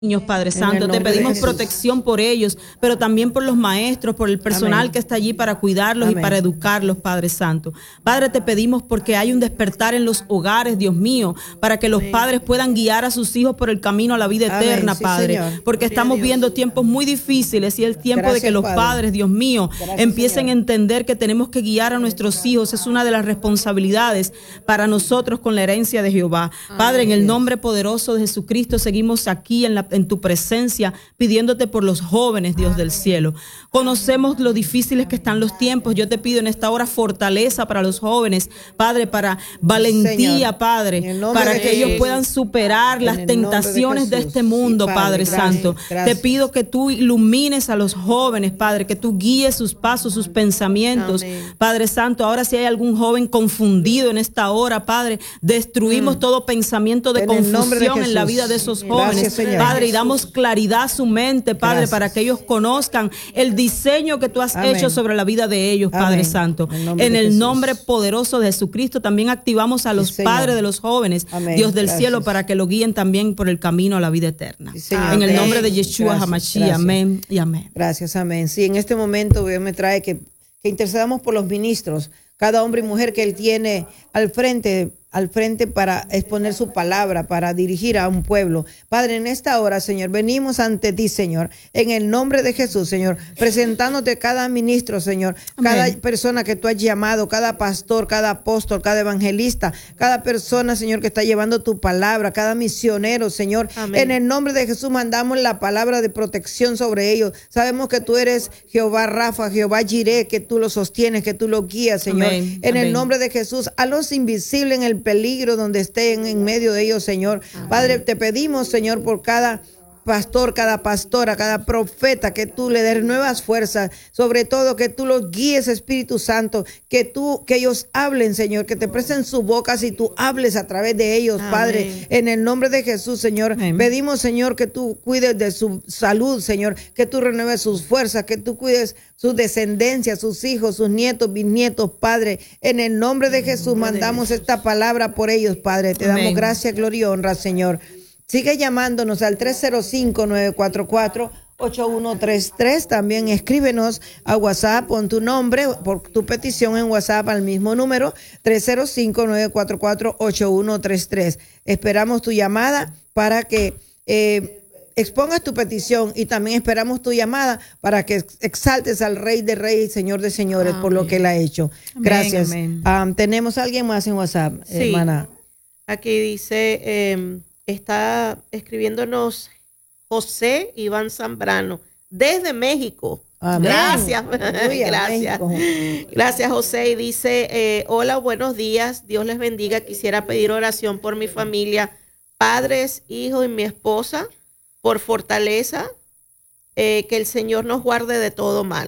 niños, Padre Santo, te pedimos protección por ellos, pero también por los maestros, por el personal que está allí para cuidarlos y para educarlos, Padre Santo. Padre, te pedimos porque hay un despertar en los hogares, Dios mío, para que los padres puedan guiar a sus hijos por el camino a la vida eterna, Padre, porque estamos viendo tiempos muy difíciles y el tiempo de que los padres, Dios mío, empiecen a entender que tenemos que guiar a nuestros hijos. Es una de las responsabilidades para nosotros con la herencia de Jehová. Padre, en el nombre poderoso de Jesucristo, seguimos aquí en tu presencia, pidiéndote por los jóvenes, Dios del cielo. Conocemos lo difíciles que están los tiempos. Yo te pido en esta hora fortaleza para los jóvenes, Padre, para valentía, Padre, para que ellos puedan superar las tentaciones de este mundo, Padre Santo. Te pido que tú ilumines a los jóvenes, Padre, que tú guíes sus pasos, sus pensamientos, Padre Santo. Ahora, si hay algún joven confundido en esta hora, Padre, destruimos todo pensamiento de confusión en la vida de esos jóvenes, Padre, y damos claridad a su mente, Padre, para que ellos conozcan el diseño que tú has hecho sobre la vida de ellos, Padre Santo. En el nombre poderoso de Jesucristo, también activamos a los padres de los jóvenes, Dios del cielo, para que lo guíen también por el camino a la vida eterna. En el nombre de Yeshua HaMashiach, amén y amén. Gracias, amén. Sí, en este momento Dios me trae que intercedamos por los ministros, cada hombre y mujer que Él tiene al frente para exponer su palabra, para dirigir a un pueblo. Padre, en esta hora, Señor, venimos ante ti, Señor, en el nombre de Jesús, Señor, presentándote cada ministro, Señor, cada persona que tú has llamado, cada pastor, cada apóstol, cada evangelista, cada persona, Señor, que está llevando tu palabra, cada misionero, Señor. En el nombre de Jesús mandamos la palabra de protección sobre ellos. Sabemos que tú eres Jehová Rafa, Jehová Jireh, que tú los sostienes, que tú los guías, Señor. En el nombre de Jesús, a los invisibles en el peligro donde estén en medio de ellos, Señor. Padre, te pedimos, Señor, por cada pastor, cada pastora, cada profeta, que tú le des nuevas fuerzas, sobre todo que tú los guíes, Espíritu Santo, que ellos hablen, Señor, que te presten su boca y tú hables a través de ellos, Padre, en el nombre de Jesús, Señor. Pedimos, Señor, que tú cuides de su salud, Señor, que tú renueves sus fuerzas, que tú cuides su descendencia, sus hijos, sus nietos, bisnietos, Padre, en el nombre de Jesús mandamos esta palabra por ellos, Padre. Te damos gracia, gloria y honra, Señor. Sigue llamándonos al 305-944-8133. También escríbenos a WhatsApp, pon tu nombre, por tu petición en WhatsApp al mismo número, 305-944-8133. Esperamos tu llamada para que expongas tu petición, y también esperamos tu llamada para que exaltes al Rey de Reyes y Señor de Señores por lo que Él ha hecho. Gracias. ¿Tenemos a alguien más en WhatsApp, hermana? Aquí dice... está escribiéndonos José Iván Zambrano desde México. Amén. Gracias. Gracias. Gracias, José. Y dice, hola, buenos días. Dios les bendiga. Quisiera pedir oración por mi familia, padres, hijos y mi esposa, por fortaleza, que el Señor nos guarde de todo mal.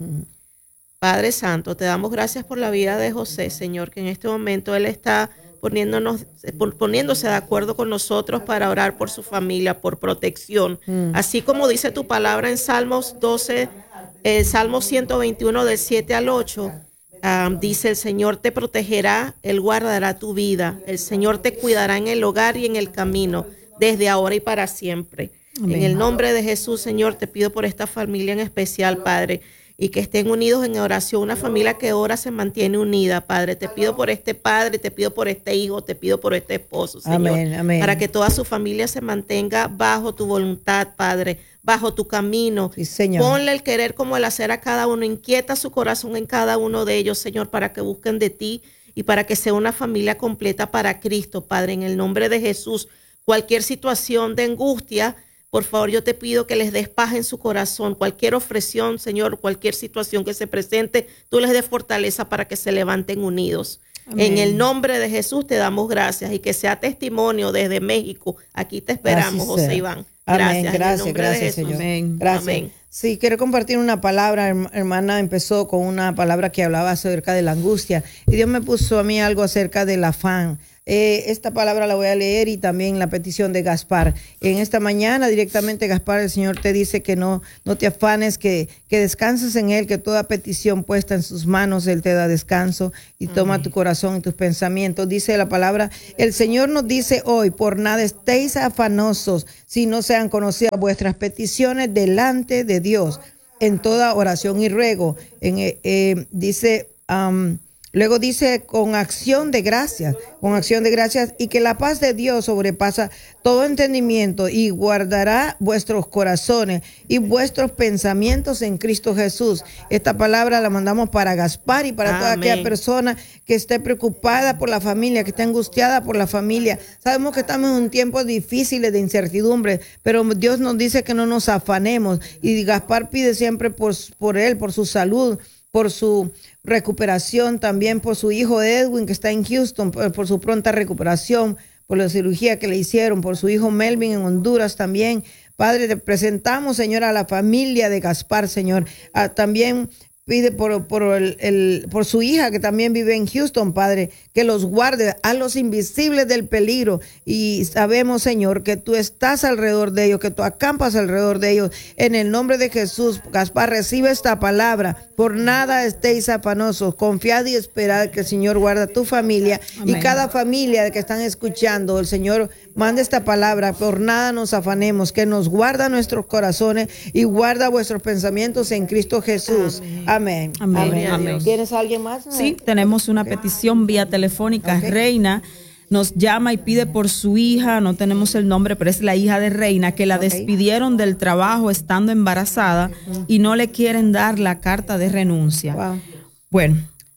Padre Santo, te damos gracias por la vida de José, Señor, que en este momento él está poniéndose de acuerdo con nosotros para orar por su familia, por protección. Así como dice tu palabra en Salmos 12, Salmo 121 del 7 al 8, dice: el Señor te protegerá, Él guardará tu vida, el Señor te cuidará en el hogar y en el camino, desde ahora y para siempre. Amén. En el nombre de Jesús, Señor, te pido por esta familia en especial, Padre, y que estén unidos en oración. Una familia que ora se mantiene unida, Padre. Te pido por este padre, te pido por este hijo, te pido por este esposo, Señor. Amén, amén. Para que toda su familia se mantenga bajo tu voluntad, Padre, bajo tu camino. Sí, Señor. Ponle el querer como el hacer a cada uno. Inquieta su corazón en cada uno de ellos, Señor, para que busquen de ti y para que sea una familia completa para Cristo, Padre. En el nombre de Jesús, cualquier situación de angustia, por favor, yo te pido que les des paz en su corazón. Cualquier ofreción, Señor, cualquier situación que se presente, tú les des fortaleza para que se levanten unidos. Amén. En el nombre de Jesús te damos gracias, y que sea testimonio desde México. Aquí te esperamos, José Iván. Gracias. Amén. Gracias, Señor. Amén. Gracias. Amén. Sí, quiero compartir una palabra. Hermana empezó con una palabra que hablaba acerca de la angustia, y Dios me puso a mí algo acerca del afán. Esta palabra la voy a leer y también la petición de Gaspar. En esta mañana directamente, Gaspar, el Señor te dice que no te afanes, que descanses en Él, que toda petición puesta en sus manos, Él te da descanso y toma tu corazón y tus pensamientos. Dice la palabra, el Señor nos dice hoy, por nada estéis afanosos, si no sean conocidas vuestras peticiones delante de Dios, en toda oración y ruego. Luego dice, con acción de gracias, y que la paz de Dios sobrepasa todo entendimiento y guardará vuestros corazones y vuestros pensamientos en Cristo Jesús. Esta palabra la mandamos para Gaspar y para toda aquella persona que esté preocupada por la familia, que esté angustiada por la familia. Sabemos que estamos en un tiempo difícil de incertidumbre, pero Dios nos dice que no nos afanemos, y Gaspar pide siempre por él, por su salud, por su recuperación, también por su hijo Edwin, que está en Houston, por su pronta recuperación, por la cirugía que le hicieron, por su hijo Melvin en Honduras también. Padre, te presentamos, Señor, a la familia de Gaspar, Señor. También pide por su hija que también vive en Houston, Padre, que los guarde a los invisibles del peligro. Y sabemos, Señor, que tú estás alrededor de ellos, que tú acampas alrededor de ellos. En el nombre de Jesús, Gaspar, recibe esta palabra. Por nada estéis afanosos, confiad y esperad que el Señor guarda tu familia. Amén. Y cada familia que están escuchando, el Señor manda esta palabra. Por nada nos afanemos, que nos guarda nuestros corazones y guarda vuestros pensamientos en Cristo Jesús. Amén. Amén. Amén. Amén. ¿Tienes a alguien más? Sí, tenemos una petición vía telefónica. Reina nos llama y pide por su hija, no tenemos el nombre, pero es la hija de Reina, que la despidieron del trabajo estando embarazada y no le quieren dar la carta de renuncia. Wow. Bueno,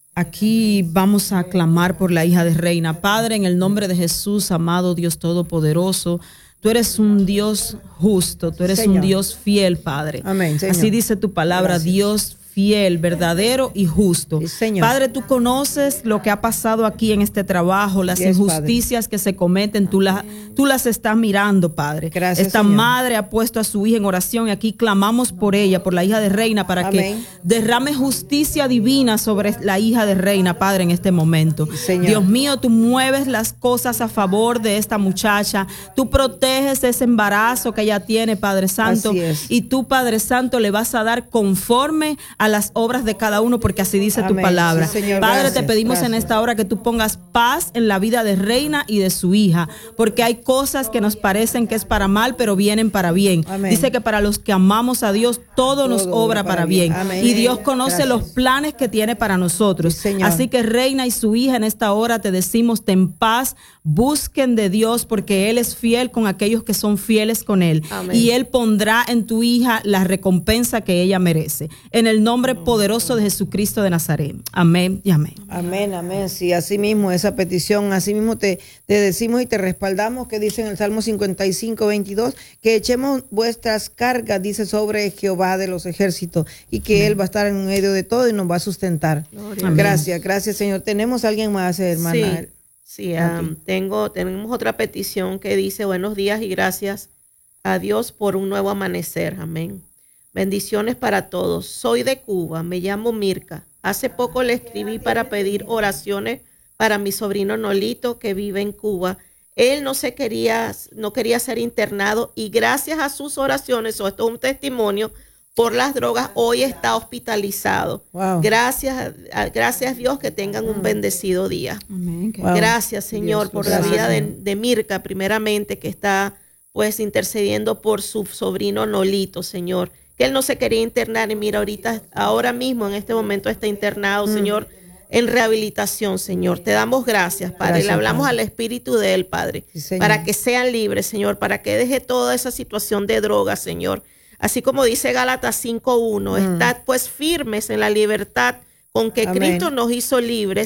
aquí vamos a clamar por la hija de Reina. Padre, en el nombre de Jesús, amado Dios Todopoderoso, tú eres un Dios justo, tú eres un Dios fiel, Padre. Amén, Señor. Así dice tu palabra, gracias. Dios fiel, verdadero y justo. Sí, Padre, tú conoces lo que ha pasado aquí en este trabajo, las injusticias que se cometen, tú las estás mirando, Padre. Gracias, esta Señor. Madre ha puesto a su hija en oración y aquí clamamos por ella, por la hija de Reina, para que derrame justicia divina sobre la hija de Reina, Padre, en este momento. Sí, Dios mío, tú mueves las cosas a favor de esta muchacha, tú proteges ese embarazo que ella tiene, Padre Santo, y tú, Padre Santo, le vas a dar conforme a las obras de cada uno, porque así dice tu palabra. Sí, Señor, Padre, gracias, te pedimos en esta hora que tú pongas paz en la vida de Reina y de su hija, porque hay cosas que nos parecen que es para mal, pero vienen para bien. Amén. Dice que para los que amamos a Dios, todo nos obra para bien. Y Dios conoce los planes que tiene para nosotros. Sí, así que Reina y su hija en esta hora te decimos, ten paz, busquen de Dios, porque Él es fiel con aquellos que son fieles con Él. Amén. Y Él pondrá en tu hija la recompensa que ella merece. En el nombre poderoso de Jesucristo de Nazaret. Amén y amén. Amén, amén. Sí, así mismo esa petición, así mismo te decimos y te respaldamos, que dice en el Salmo 55, 22, que echemos vuestras cargas, dice, sobre Jehová de los ejércitos, y que Él va a estar en medio de todo y nos va a sustentar. Gracias, Señor. ¿Tenemos alguien más, hermana? Sí, tenemos otra petición que dice, buenos días y gracias a Dios por un nuevo amanecer. Amén. Bendiciones para todos. Soy de Cuba, me llamo Mirka. Hace poco le escribí para pedir oraciones para mi sobrino Nolito, que vive en Cuba. Él no quería ser internado, y gracias a sus oraciones, esto es un testimonio, por las drogas, hoy está hospitalizado. Wow. Gracias Dios, que tengan un bendecido día. Amén. Wow. Gracias, Señor, por la vida de Mirka, primeramente, que está pues intercediendo por su sobrino Nolito, Señor, que él no se quería internar, y mira, ahora mismo, en este momento está internado, Señor, en rehabilitación, Señor. Te damos gracias, Padre. Gracias, le hablamos al espíritu de él, Padre, para que sean libres, Señor, para que deje toda esa situación de droga, Señor. Así como dice Gálatas 5:1, estad pues firmes en la libertad con que Cristo nos hizo libres,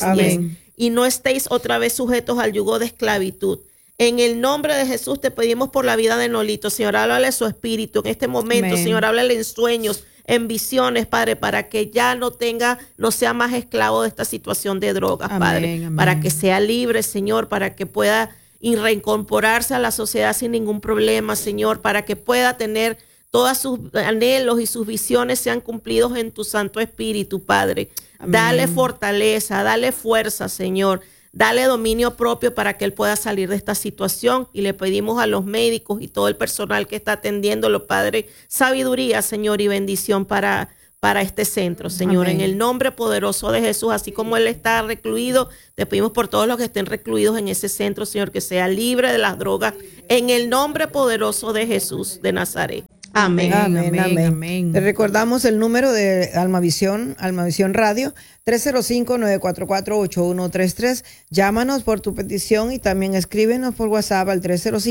y no estéis otra vez sujetos al yugo de esclavitud. En el nombre de Jesús te pedimos por la vida de Nolito, Señor, háblale a su espíritu en este momento, Señor, háblale en sueños, en visiones, Padre, para que ya no sea más esclavo de esta situación de drogas, Padre, para que sea libre, Señor, para que pueda reincorporarse a la sociedad sin ningún problema, Señor, para que pueda tener todos sus anhelos y sus visiones sean cumplidos en tu Santo Espíritu, Padre. Amén. Dale fortaleza, dale fuerza, Señor. Dale dominio propio para que él pueda salir de esta situación. Y le pedimos a los médicos y todo el personal que está atendiéndolo, Padre, sabiduría, Señor, y bendición para este centro, Señor. Amén. En el nombre poderoso de Jesús, así como él está recluido, te pedimos por todos los que estén recluidos en ese centro, Señor, que sea libre de las drogas, en el nombre poderoso de Jesús de Nazaret. Amén. Amén, amén, amén. Te recordamos el número de Almavisión Radio, 305-944-8133. Llámanos por tu petición y también escríbenos por WhatsApp al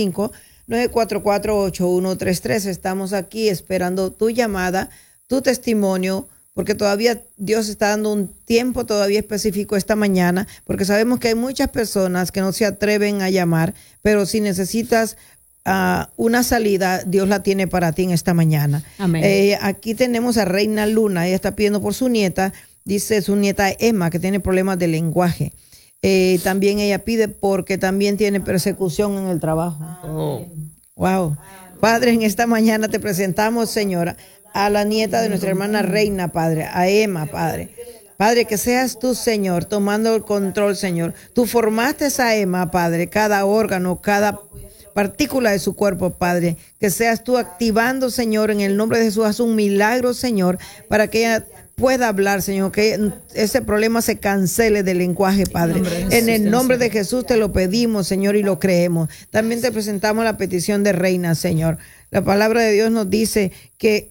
305-944-8133. Estamos aquí esperando tu llamada, tu testimonio, porque todavía Dios está dando un tiempo todavía específico esta mañana, porque sabemos que hay muchas personas que no se atreven a llamar, pero si necesitas una salida, Dios la tiene para ti en esta mañana. Amén. Aquí tenemos a Reina Luna, ella está pidiendo por su nieta, dice su nieta Emma, que tiene problemas de lenguaje. También ella pide porque también tiene persecución en el trabajo. Oh. Wow. Padre, en esta mañana te presentamos, Señora, a la nieta de nuestra hermana Reina, Padre, a Emma, Padre. Padre, que seas tú, Señor, tomando el control, Señor. Tú formaste a Emma, Padre, cada órgano, cada partícula de su cuerpo, Padre. Que seas tú activando, Señor, en el nombre de Jesús. Haz un milagro, Señor, para que ella pueda hablar, Señor, que ese problema se cancele del lenguaje, Padre. En el nombre de Jesús te lo pedimos, Señor, y lo creemos. También te presentamos la petición de Reina, Señor. La palabra de Dios nos dice que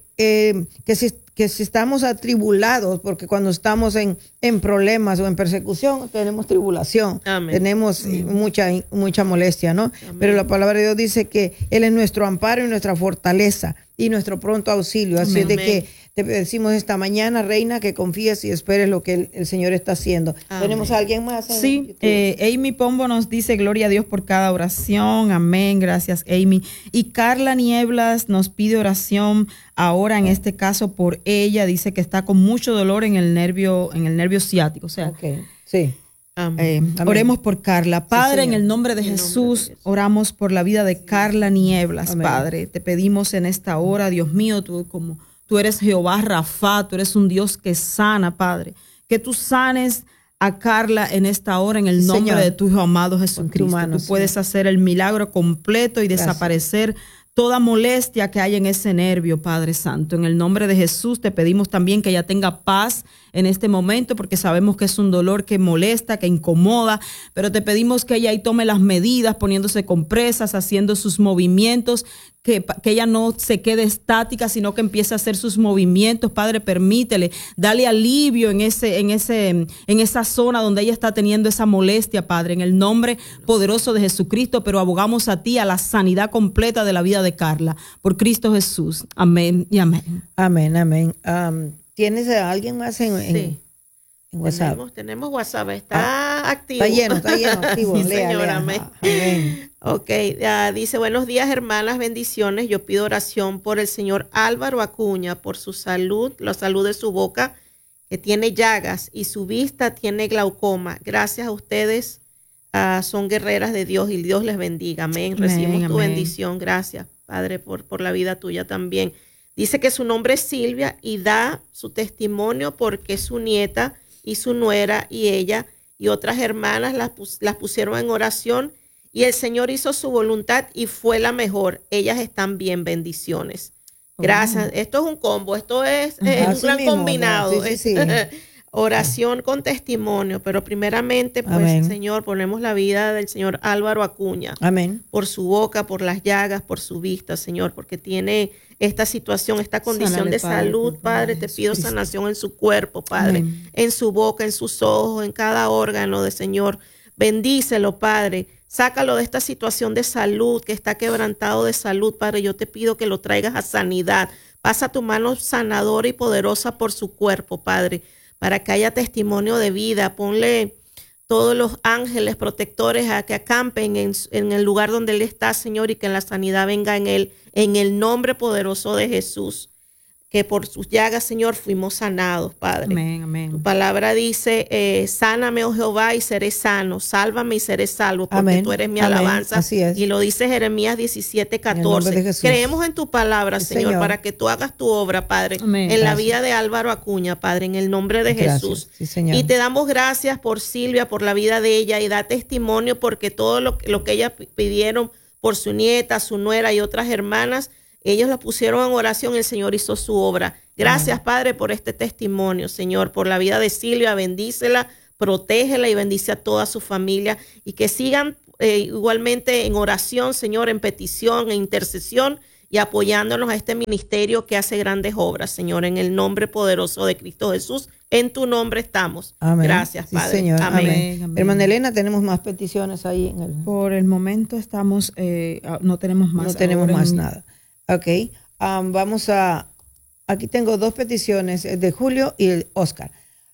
si estamos atribulados, porque cuando estamos en problemas o en persecución, tenemos tribulación. Amén. Tenemos mucha molestia, ¿no? Amén. Pero la palabra de Dios dice que Él es nuestro amparo y nuestra fortaleza y nuestro pronto auxilio. Así es de que te decimos esta mañana, Reina, que confíes y esperes lo que el Señor está haciendo. Amén. ¿Tenemos a alguien más? Sí, Amy Pombo nos dice, gloria a Dios por cada oración. Amén, gracias, Amy. Y Carla Nieblas nos pide oración ahora, en este caso, por ella. Dice que está con mucho dolor en el nervio ciático. O sea, sí. Amén. Oremos por Carla. Padre, sí, en el nombre de Jesús, oramos por la vida de Carla Nieblas. Amén. Padre. Te pedimos en esta hora, Dios mío, tú eres Jehová Rafa, tú eres un Dios que sana, Padre. Que tú sanes a Carla en esta hora en el nombre de tu Hijo amado Jesucristo. Tú puedes hacer el milagro completo y desaparecer toda molestia que hay en ese nervio, Padre Santo. En el nombre de Jesús te pedimos también que ella tenga paz en este momento, porque sabemos que es un dolor que molesta, que incomoda, pero te pedimos que ella ahí tome las medidas, poniéndose compresas, haciendo sus movimientos, que ella no se quede estática, sino que empiece a hacer sus movimientos. Padre, permítele, dale alivio en esa zona donde ella está teniendo esa molestia, Padre, en el nombre poderoso de Jesucristo, pero abogamos a ti, a la sanidad completa de la vida de Carla, por Cristo Jesús. Amén y amén. Amén, amén. ¿Tienes a alguien más en WhatsApp? Tenemos WhatsApp, está activo. Está lleno, activo. Sí, señora, amén. Ok, dice, buenos días, hermanas, bendiciones. Yo pido oración por el señor Álvaro Acuña, por su salud, la salud de su boca, que tiene llagas, y su vista tiene glaucoma. Gracias a ustedes, son guerreras de Dios, y Dios les bendiga. Amén. Recibimos tu bendición. Gracias, Padre, por la vida tuya también. Dice que su nombre es Silvia y da su testimonio porque su nieta y su nuera y ella y otras hermanas las pusieron en oración y el Señor hizo su voluntad y fue la mejor. Ellas están bien, bendiciones. Gracias. Esto es un combo, esto es un gran combinado. Sí. Oración con testimonio, pero primeramente, pues, amén. Señor, ponemos la vida del señor Álvaro Acuña. Amén. Por su boca, por las llagas, por su vista, Señor, porque tiene esta situación, esta condición Sánale, de salud, Padre. Te pido sanación en su cuerpo, Padre, amén. En su boca, en sus ojos, en cada órgano de Señor. Bendícelo, Padre. Sácalo de esta situación de salud, que está quebrantado de salud, Padre. Yo te pido que lo traigas a sanidad. Pasa tu mano sanadora y poderosa por su cuerpo, Padre, para que haya testimonio de vida. Ponle todos los ángeles protectores a que acampen en el lugar donde él está, Señor, y que la sanidad venga en él, en el nombre poderoso de Jesús. que por sus llagas, Señor, fuimos sanados, Padre. Amén, amén. Tu palabra dice, sáname, oh Jehová, y seré sano, sálvame y seré salvo, porque Amén. tú eres mi Amén. alabanza. Así es. Y lo dice Jeremías 17:14. En el Jesús. Creemos en tu palabra, Sí, Señor, Señor, para que tú hagas tu obra, Padre, Amén. en la Gracias. vida de Álvaro Acuña, Padre, en el nombre de Gracias. Jesús. Sí, Señor. Y te damos gracias por Silvia, por la vida de ella, y da testimonio porque todo lo que ella pidieron por su nieta, su nuera y otras hermanas, ellos la pusieron en oración, el Señor hizo su obra. Gracias, Padre, por este testimonio, Señor, por la vida de Silvia. Bendícela, protégela y bendice a toda su familia. Y que sigan igualmente en oración, Señor, en petición, en intercesión y apoyándonos a este ministerio que hace grandes obras, Señor, en el nombre poderoso de Cristo Jesús. En tu nombre estamos. Amén. Gracias, Sí, Padre. Señor. Amén. Amén. Amén. Hermana Elena, tenemos más peticiones ahí en el... Por el momento estamos, no tenemos más. No tenemos ahora más en- nada. Ok. Vamos a... Aquí tengo dos peticiones, el de Julio y el Oscar.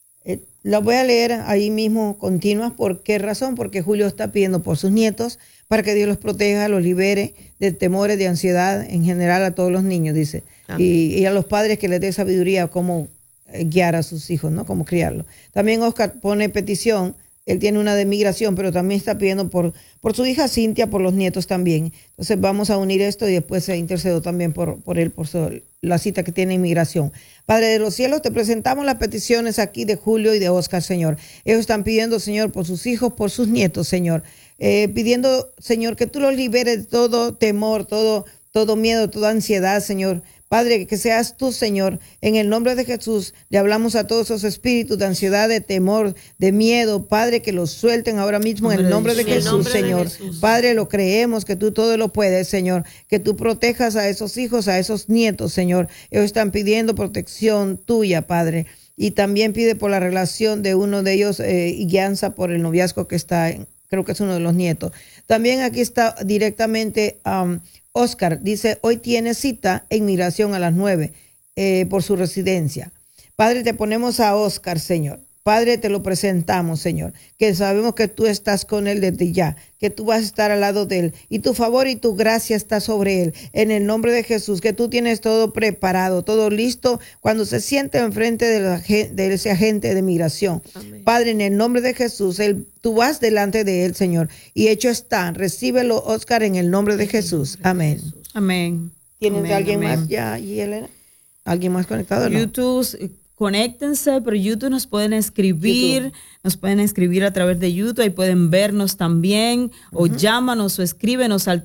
Las voy a leer ahí mismo continuas. ¿Por qué razón? Porque Julio está pidiendo por sus nietos para que Dios los proteja, los libere de temores, de ansiedad, en general a todos los niños, dice. Y a los padres que les dé sabiduría cómo guiar a sus hijos, ¿no? Cómo criarlos. También Oscar pone petición. Él tiene una de migración, pero también está pidiendo por su hija Cintia, por los nietos también. Entonces vamos a unir esto y después se intercedo también por él, por la cita que tiene inmigración. Padre de los cielos, te presentamos las peticiones aquí de Julio y de Oscar, Señor. Ellos están pidiendo, Señor, por sus hijos, por sus nietos, Señor. Pidiendo, Señor, que tú los liberes de todo temor, todo miedo, toda ansiedad, Señor. Padre, que seas tú, Señor, en el nombre de Jesús, le hablamos a todos esos espíritus de ansiedad, de temor, de miedo, Padre, que los suelten ahora mismo en el nombre de Jesús, Señor. Padre, lo creemos, que tú todo lo puedes, Señor, que tú protejas a esos hijos, a esos nietos, Señor. Ellos están pidiendo protección tuya, Padre. Y también pide por la relación de uno de ellos y guianza por el noviazgo que está, creo que es uno de los nietos. También aquí está directamente... Oscar dice, hoy tiene cita en migración a las 9 por su residencia. Padre, te ponemos a Oscar, Señor. Padre, te lo presentamos, Señor, que sabemos que tú estás con él desde ya, que tú vas a estar al lado de él y tu favor y tu gracia está sobre él. En el nombre de Jesús, que tú tienes todo preparado, todo listo cuando se siente enfrente de ese agente de migración. Amén. Padre, en el nombre de Jesús, tú vas delante de él, Señor, y hecho está. Recíbelo, Oscar, en el nombre de Jesús. Amén. Amén. ¿Tienes Amén, alguien amén. más ya, Elena? ¿Alguien más conectado? ¿No? YouTube, conéctense, pero YouTube nos pueden escribir, nos pueden escribir a través de YouTube, ahí pueden vernos también, o llámanos o escríbenos al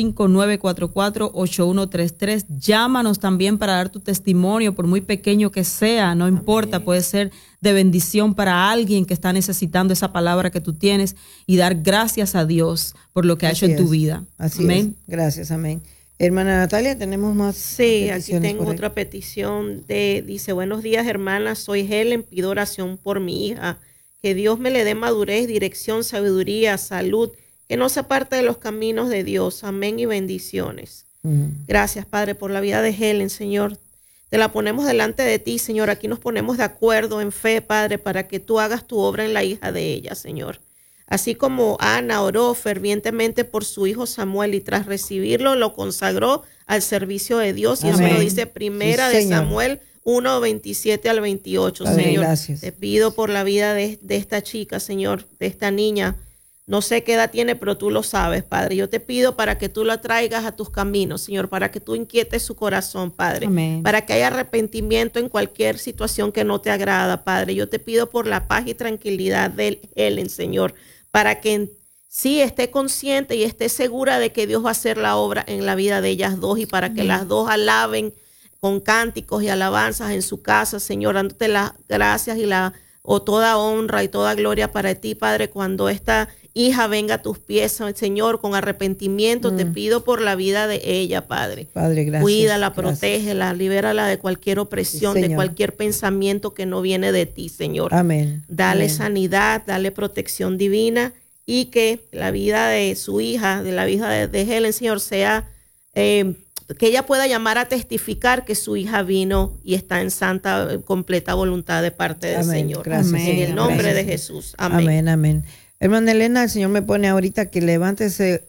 305-944-8133. Llámanos también para dar tu testimonio, por muy pequeño que sea, no importa, puede ser de bendición para alguien que está necesitando esa palabra que tú tienes y dar gracias a Dios por lo que ha hecho en tu vida. Así amén. Es. Gracias, amén. Hermana Natalia, tenemos más. Sí, aquí tengo otra petición dice, buenos días, hermana, soy Helen, pido oración por mi hija, que Dios me le dé madurez, dirección, sabiduría, salud, que no se aparte de los caminos de Dios, amén y bendiciones. Gracias, Padre, por la vida de Helen, Señor. Te la ponemos delante de ti, Señor, aquí nos ponemos de acuerdo en fe, Padre, para que tú hagas tu obra en la hija de ella, Señor. Así como Ana oró fervientemente por su hijo Samuel y tras recibirlo lo consagró al servicio de Dios. Y amén. eso lo dice primera de Samuel 1, 27 al 28, Padre, Señor. gracias. Te pido por la vida de esta chica, Señor, de esta niña. No sé qué edad tiene, pero tú lo sabes, Padre. Yo te pido para que tú la traigas a tus caminos, Señor, para que tú inquietes su corazón, Padre. Amén. Para que haya arrepentimiento en cualquier situación que no te agrada, Padre. Yo te pido por la paz y tranquilidad de Helen, Señor, para que sí esté consciente y esté segura de que Dios va a hacer la obra en la vida de ellas dos y para que las dos alaben con cánticos y alabanzas en su casa, Señor, dándote las gracias y toda honra y toda gloria para ti, Padre, cuando esta hija venga a tus pies, Señor, con arrepentimiento. Te pido por la vida de ella, Padre. Padre, gracias. Cuídala, protégela, libérala de cualquier opresión, Sí, de cualquier pensamiento que no viene de ti, Señor. Amén. Dale amén. sanidad, dale protección divina y que la vida de su hija, de la vida de Helen, Señor, sea que ella pueda llamar a testificar que su hija vino y está en santa, completa voluntad de parte del Amén. Señor. Gracias, en el Señor. nombre Gracias. de Jesús. Amén. Amén, amén. Hermana Elena, el Señor me pone ahorita que levántese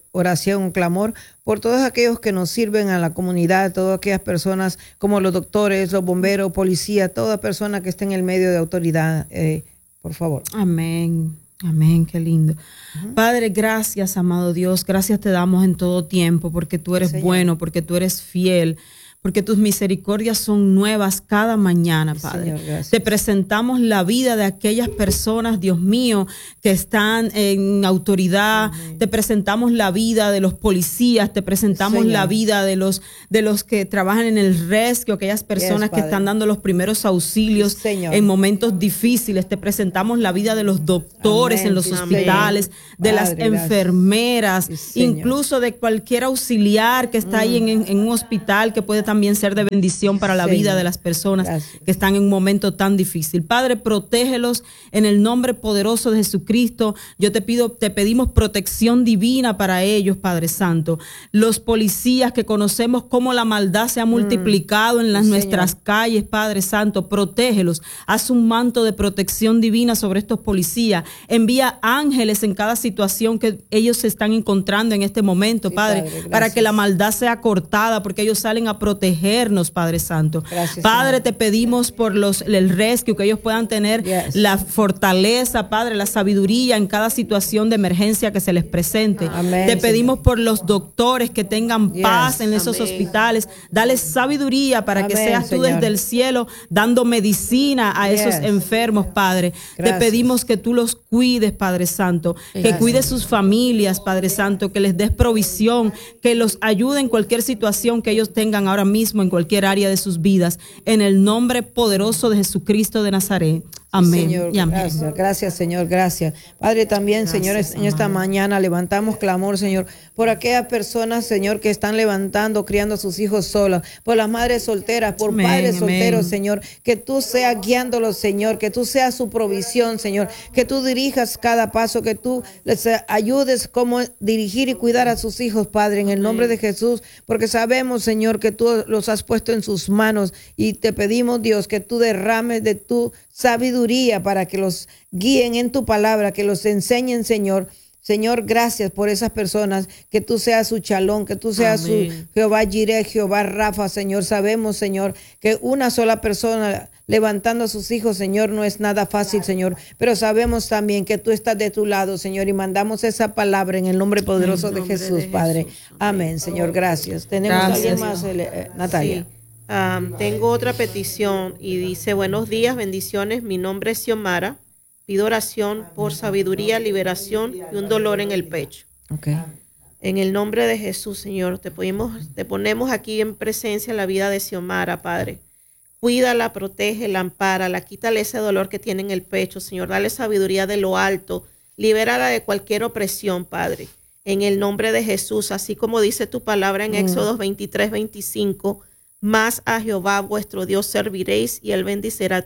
oración, un clamor por todos aquellos que nos sirven a la comunidad, todas aquellas personas como los doctores, los bomberos, policías, toda persona que esté en el medio de autoridad, por favor. Amén. Amén, qué lindo. Padre, gracias, amado Dios, gracias te damos en todo tiempo, porque tú eres bueno, porque tú eres fiel, porque tus misericordias son nuevas cada mañana, Padre. Señor, te presentamos la vida de aquellas personas, Dios mío, que están en autoridad. Amén. Te presentamos la vida de los policías, te presentamos Señor. La vida de los que trabajan en el rescue, aquellas personas que están dando los primeros auxilios en momentos difíciles. Te presentamos la vida de los doctores Amén. En los hospitales, de Padre, las enfermeras, incluso de cualquier auxiliar que está ahí en un hospital, que puede también ser de bendición para la vida de las personas que están en un momento tan difícil. Padre, protégelos en el nombre poderoso de Jesucristo. Yo te pedimos protección divina para ellos, Padre Santo. Los policías que conocemos cómo la maldad se ha multiplicado en nuestras calles, Padre Santo, protégelos. Haz un manto de protección divina sobre estos policías. Envía ángeles en cada situación que ellos se están encontrando en este momento, Padre, para que la maldad sea cortada, porque ellos salen a protegernos, Padre Santo. Gracias, Padre, Señor. Te pedimos por el rescue, que ellos puedan tener la fortaleza, Padre, la sabiduría en cada situación de emergencia que se les presente. Amén, te pedimos Señor. Por los doctores que tengan paz en esos hospitales. Dale sabiduría para que seas tú Señor. Desde el cielo dando medicina a esos enfermos, Padre. Gracias. Te pedimos que tú los cuides, Padre Santo, que cuides sus familias, Padre Santo, que les des provisión, que los ayude en cualquier situación que ellos tengan ahora mismo en cualquier área de sus vidas, en el nombre poderoso de Jesucristo de Nazaret. Amén. Señor, y amén. Gracias, gracias, Señor, gracias. Padre, también, gracias, señores, en esta mañana levantamos clamor, Señor, por aquellas personas, Señor, que están levantando, criando a sus hijos solas, por las madres solteras, por padres solteros, Señor, que tú seas guiándolos, Señor, que tú seas su provisión, Señor, que tú dirijas cada paso, que tú les ayudes cómo dirigir y cuidar a sus hijos, Padre, en el nombre de Jesús, porque sabemos, Señor, que tú los has puesto en sus manos y te pedimos, Dios, que tú derrames de tu sabiduría para que los guíen en tu palabra, que los enseñen, Señor. Señor, gracias por esas personas, que tú seas su Chalón, que tú seas su Jehová Jireh, Jehová Rafa, Señor. Sabemos, Señor, que una sola persona levantando a sus hijos, Señor, no es nada fácil, Señor, pero sabemos también que tú estás de tu lado, Señor, y mandamos esa palabra en el nombre poderoso de Jesús, Padre. Amén, Señor, gracias. ¿Tenemos alguien más, Natalia? Sí. Tengo otra petición y dice: buenos días, bendiciones, mi nombre es Xiomara, pido oración por sabiduría, liberación y un dolor en el pecho. En el nombre de Jesús, Señor, te ponemos aquí en presencia la vida de Xiomara, Padre. Cuídala, protégela, ampárala, quítale ese dolor que tiene en el pecho, Señor, dale sabiduría de lo alto, libérala de cualquier opresión, Padre. En el nombre de Jesús, así como dice tu palabra en Éxodo 23:25, más a Jehová vuestro Dios serviréis y él bendecirá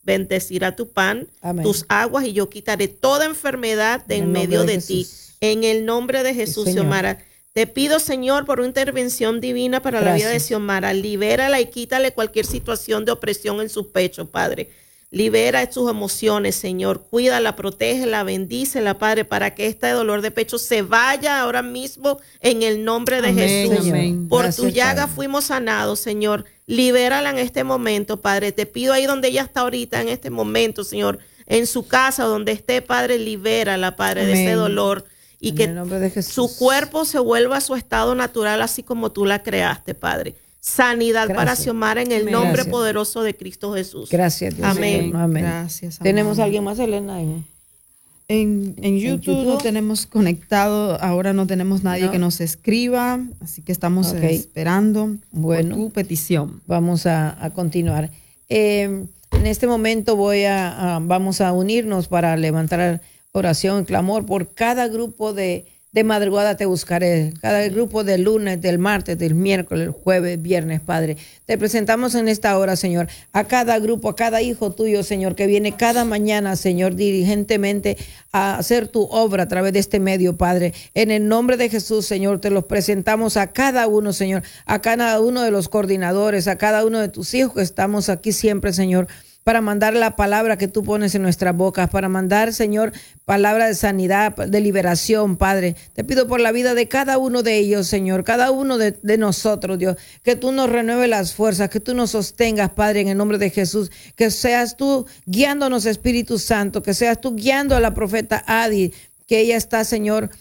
tu pan, Amén. Tus aguas, y yo quitaré toda enfermedad de en medio de ti. En el nombre de Jesús, sí, Xiomara. Te pido, Señor, por una intervención divina para la vida de Xiomara. Libérala y quítale cualquier situación de opresión en su pecho, Padre. Libera sus emociones, Señor. Cuídala, protégela, bendícela, Padre, para que este dolor de pecho se vaya ahora mismo en el nombre de Jesús. Amén. Por tu llaga fuimos sanados, Señor. Libérala en este momento, Padre. Te pido ahí donde ella está ahorita, en este momento, Señor, en su casa, donde esté, Padre, libérala, Padre, de ese dolor. Y que su cuerpo se vuelva a su estado natural, así como tú la creaste, Padre. Sanidad para Xiomara en el nombre poderoso de Cristo Jesús. Gracias, Dios. Amén. Amén. Gracias. ¿Tenemos alguien más, Elena? En YouTube lo tenemos conectado. Ahora no tenemos nadie que nos escriba, así que estamos esperando por tu petición. Vamos a continuar. En este momento vamos a unirnos para levantar oración y clamor por cada grupo de madrugada te buscaré, cada grupo del lunes, del martes, del miércoles, el jueves, viernes, Padre. Te presentamos en esta hora, Señor, a cada grupo, a cada hijo tuyo, Señor, que viene cada mañana, Señor, diligentemente a hacer tu obra a través de este medio, Padre. En el nombre de Jesús, Señor, te los presentamos a cada uno, Señor, a cada uno de los coordinadores, a cada uno de tus hijos que estamos aquí siempre, Señor, para mandar la palabra que tú pones en nuestras bocas, para mandar, Señor, palabra de sanidad, de liberación, Padre. Te pido por la vida de cada uno de ellos, Señor, cada uno de nosotros, Dios, que tú nos renueves las fuerzas, que tú nos sostengas, Padre, en el nombre de Jesús, que seas tú guiándonos, Espíritu Santo, que seas tú guiando a la profeta Adi, que ella está, Señor,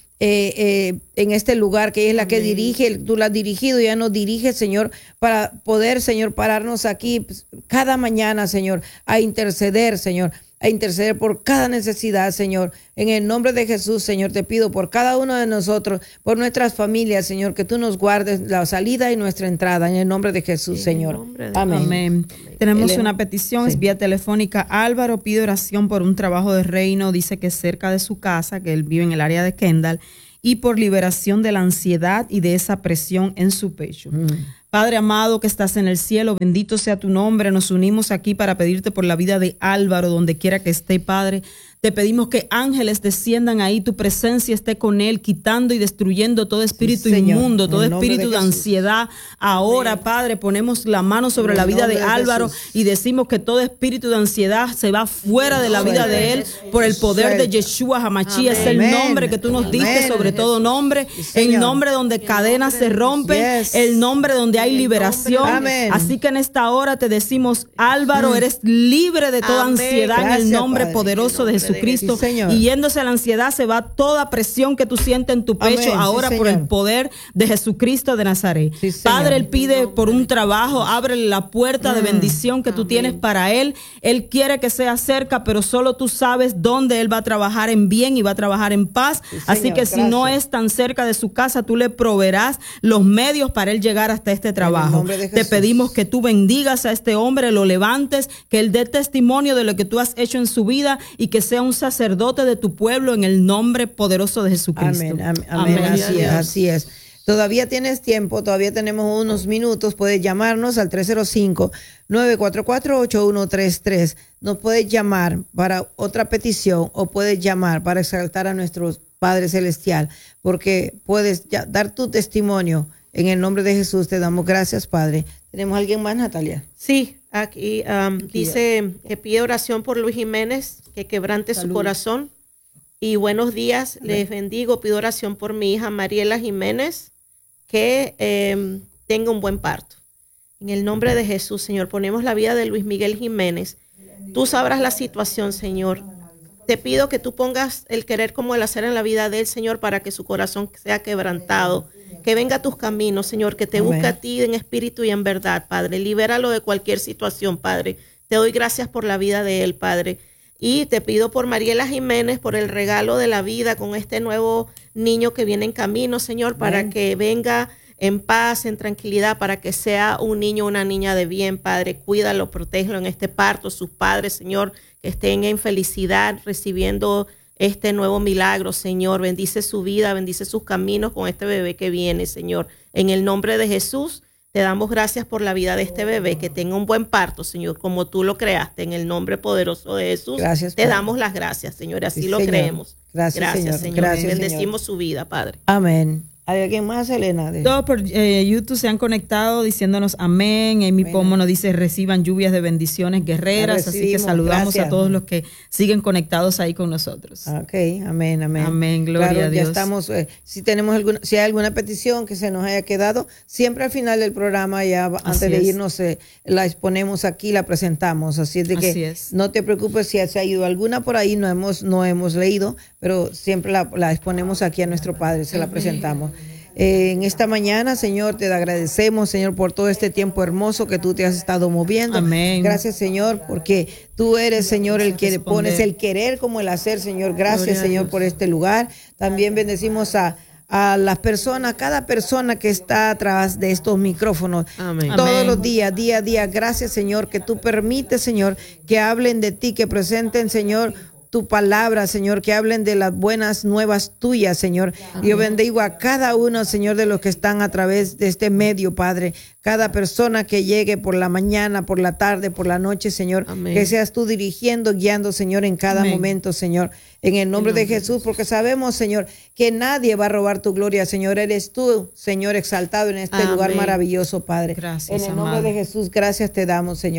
en este lugar, que ella es la que dirige, tú la has dirigido, ya nos dirige, Señor, para poder, Señor, pararnos aquí cada mañana, Señor, a interceder, Señor, a interceder por cada necesidad, Señor. En el nombre de Jesús, Señor, te pido por cada uno de nosotros, por nuestras familias, Señor, que tú nos guardes la salida y nuestra entrada, en el nombre de Jesús, Señor. Amén. Amén. Tenemos una petición, es vía telefónica. Álvaro pide oración por un trabajo de reino, dice que es cerca de su casa, que él vive en el área de Kendall, y por liberación de la ansiedad y de esa presión en su pecho. Padre amado que estás en el cielo, bendito sea tu nombre. Nos unimos aquí para pedirte por la vida de Álvaro, donde quiera que esté, Padre. Te pedimos que ángeles desciendan ahí, tu presencia esté con él, quitando y destruyendo todo espíritu inmundo, todo espíritu de ansiedad. Ahora, Padre, ponemos la mano sobre la vida de Álvaro y decimos que todo espíritu de ansiedad se va fuera de la vida de él por el poder de Yeshua HaMashiach. Es el nombre que tú nos diste sobre todo nombre, el nombre donde cadenas se rompen, el nombre donde hay liberación. Así que en esta hora te decimos, Álvaro, eres libre de toda ansiedad en el nombre poderoso de Jesucristo. Y yéndose a la ansiedad se va toda presión que tú sientes en tu pecho ahora por el poder de Jesucristo de Nazaret. Padre, él pide por un trabajo, ábrele la puerta de bendición que tú tienes para él. Él quiere que sea cerca, pero solo tú sabes dónde él va a trabajar en bien y va a trabajar en paz. Así que si no es tan cerca de su casa, tú le proveerás los medios para él llegar hasta este trabajo. Te pedimos que tú bendigas a este hombre, lo levantes, que él dé testimonio de lo que tú has hecho en su vida y que sea un sacerdote de tu pueblo en el nombre poderoso de Jesucristo. Amén. Así es. Todavía tienes tiempo, todavía tenemos unos minutos. Puedes llamarnos al 305-944-8133. Nos puedes llamar para otra petición o puedes llamar para exaltar a nuestro Padre Celestial, porque puedes dar tu testimonio. En el nombre de Jesús te damos gracias, Padre. ¿Tenemos alguien más, Natalia? Sí, aquí dice que pide oración por Luis Jiménez, que quebrante su corazón. Y buenos días, les bendigo. Pido oración por mi hija Mariela Jiménez, que tenga un buen parto. En el nombre de Jesús, Señor, ponemos la vida de Luis Miguel Jiménez. Tú sabrás la situación, Señor. Te pido que tú pongas el querer como el hacer en la vida de él, Señor, para que su corazón sea quebrantado. Que venga a tus caminos, Señor, que te busque a ti en espíritu y en verdad, Padre. Libéralo de cualquier situación, Padre. Te doy gracias por la vida de él, Padre. Y te pido por Mariela Jiménez, por el regalo de la vida con este nuevo niño que viene en camino, Señor, para que venga en paz, en tranquilidad, para que sea un niño o una niña de bien, Padre. Cuídalo, protégelo en este parto, sus padres, Señor, que estén en felicidad recibiendo este nuevo milagro, Señor. Bendice su vida, bendice sus caminos con este bebé que viene, Señor. En el nombre de Jesús, te damos gracias por la vida de este bebé, que tenga un buen parto, Señor, como tú lo creaste, en el nombre poderoso de Jesús. Gracias, te damos las gracias, Señor, así lo creemos. Gracias, Señor. Bendecimos su vida, Padre. Amén. ¿Hay alguien más, Elena? Todos por YouTube se han conectado diciéndonos amén. Amy Pomo nos dice reciban lluvias de bendiciones guerreras. Así que saludamos a todos los que siguen conectados ahí con nosotros. Ok, amén. Amén, gloria a Dios. Ya estamos, si hay alguna petición que se nos haya quedado, siempre al final del programa, ya antes de irnos, la exponemos aquí, la presentamos. Así es de que no te preocupes si se ha ido alguna por ahí, no hemos leído, pero siempre la exponemos aquí a nuestro Padre, se la presentamos. En esta mañana, Señor, te agradecemos, Señor, por todo este tiempo hermoso que tú te has estado moviendo. Amén. Gracias, Señor, porque tú eres, Señor, el que pones el querer como el hacer, Señor. Gracias, Señor, por este lugar. También bendecimos a las personas, cada persona que está atrás de estos micrófonos. Amén. Todos los días, día a día. Gracias, Señor, que tú permites, Señor, que hablen de ti, que presenten, Señor, tu palabra, Señor, que hablen de las buenas nuevas tuyas, Señor. Amén. Yo bendigo a cada uno, Señor, de los que están a través de este medio, Padre. Cada persona que llegue por la mañana, por la tarde, por la noche, Señor. Amén. Que seas tú dirigiendo, guiando, Señor, en cada momento, Señor. En el nombre de Jesús, porque sabemos, Señor, que nadie va a robar tu gloria, Señor. Eres tú, Señor, exaltado en este lugar maravilloso, Padre. Gracias, en el nombre de Jesús, gracias te damos, Señor.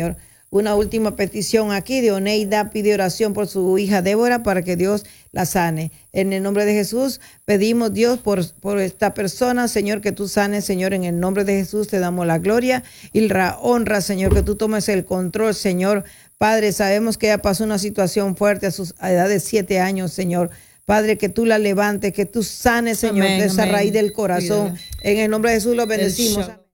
una última petición aquí de Oneida, pide oración por su hija Débora para que Dios la sane. En el nombre de Jesús pedimos, Dios, por esta persona, Señor, que tú sanes, Señor, en el nombre de Jesús te damos la gloria y la honra, Señor, que tú tomes el control, Señor. Padre, sabemos que ella pasó una situación fuerte a edad de 7 años, Señor. Padre, que tú la levantes, que tú sanes, Señor, de esa raíz del corazón. En el nombre de Jesús lo bendecimos.